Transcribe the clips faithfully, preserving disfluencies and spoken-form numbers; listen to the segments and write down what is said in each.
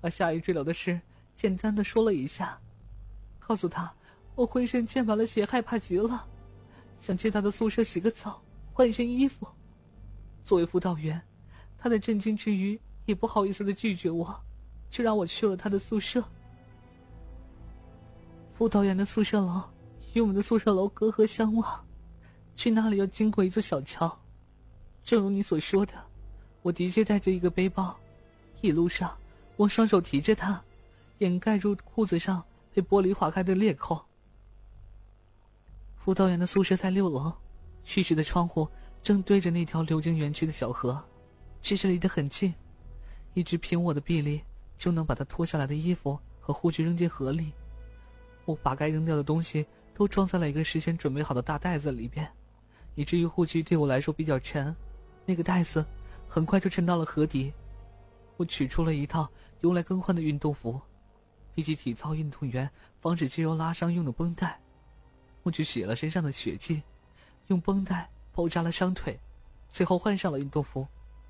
把夏雨坠楼的事简单的说了一下，告诉他我浑身溅满了血，害怕极了，想进他的宿舍洗个澡，换身衣服。作为辅导员，他在震惊之余也不好意思的拒绝我，就让我去了他的宿舍。辅导员的宿舍楼与我们的宿舍楼隔河相望，去那里要经过一座小桥。正如你所说的，我的确带着一个背包，一路上我双手提着它，掩盖住裤子上被玻璃划开的裂口。辅导员的宿舍在六楼，浴室的窗户正对着那条流经园区的小河，只是离得很近，一直凭我的臂力就能把他脱下来的衣服和护具扔进河里。我把该扔掉的东西都装在了一个事先准备好的大袋子里边，以至于护具对我来说比较沉，那个袋子很快就沉到了河底。我取出了一套用来更换的运动服，以及体操运动员防止肌肉拉伤用的绷带。我去洗了身上的血迹，用绷带包扎了伤腿，最后换上了运动服。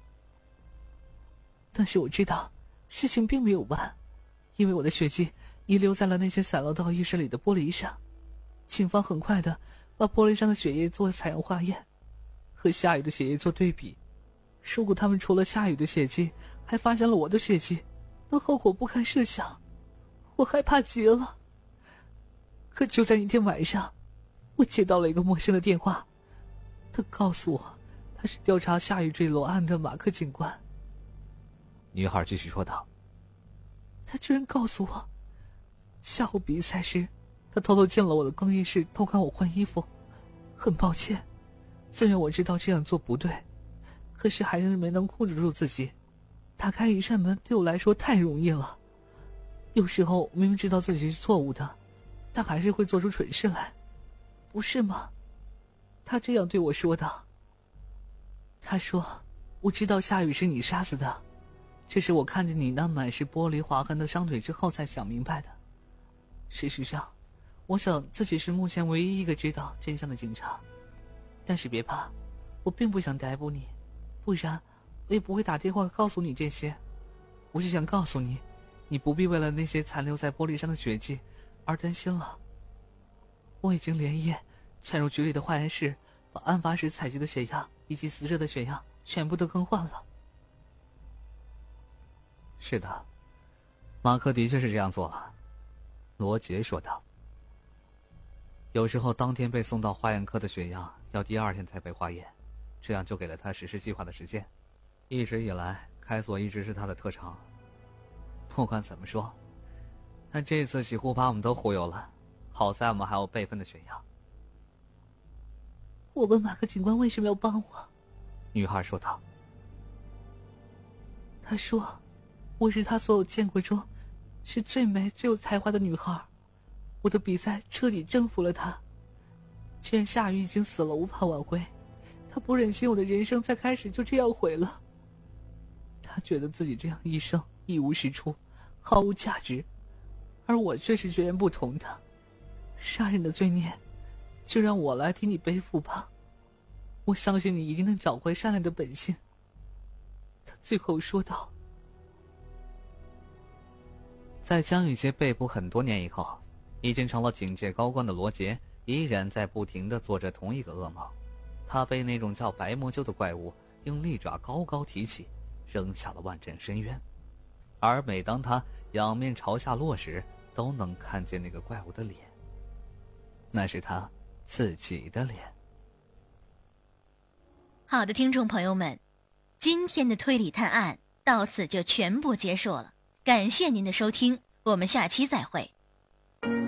但是我知道事情并没有完，因为我的血迹遗留在了那些散落到浴室里的玻璃上。警方很快的把玻璃上的血液做采样化验，和夏雨的血液做对比。如果他们除了夏雨的血迹还发现了我的血迹，那后果不堪设想，我害怕极了。可就在那天晚上，我接到了一个陌生的电话，他告诉我他是调查夏雨坠楼案的马克警官。 女孩继续说道， 他居然告诉我，下午比赛时他偷偷进了我的更衣室偷看我换衣服。很抱歉，虽然我知道这样做不对，可是还是没能控制住自己。打开一扇门对我来说太容易了，有时候明明知道自己是错误的，但还是会做出蠢事来，不是吗？他这样对我说道。他说，我知道夏雨是你杀死的，这是我看见你那满是玻璃划痕的伤腿之后才想明白的。事实上，我想自己是目前唯一一个知道真相的警察。但是别怕，我并不想逮捕你，不然我也不会打电话告诉你这些。我是想告诉你，你不必为了那些残留在玻璃上的血迹而担心了。我已经连夜潜入局里的化验室，把案发时采集的血样以及死者的血样全部都更换了。 是的，马克的确是这样做了，罗杰说道。有时候当天被送到化验科的血样要第二天才被化验，这样就给了他实施计划的时间。一直以来，开锁一直是他的特长。不管怎么说，他这次几乎把我们都忽悠了，好在我们还有备份的血样。 我问马克警官为什么要帮我， 女孩说道。 他说，我是他所有见过中是最美最有才华的女孩，我的比赛彻底征服了他。既然夏雨已经死了，无法挽回，他不忍心我的人生在开始就这样毁了。他觉得自己这样一生一无是处，毫无价值，而我却是截然不同的。杀人的罪孽就让我来替你背负吧，我相信你一定能找回善良的本性。他最后说道。 在江雨杰被捕很多年以后，已经成了警界高官的罗杰依然在不停地做着同一个噩梦。他被那种叫白魔鹫的怪物用利爪高高提起，扔下了万丈深渊。而每当他仰面朝下落时，都能看见那个怪物的脸，那是他自己的脸。 好的，听众朋友们，今天的推理探案到此就全部结束了，感谢您的收听，我们下期再会。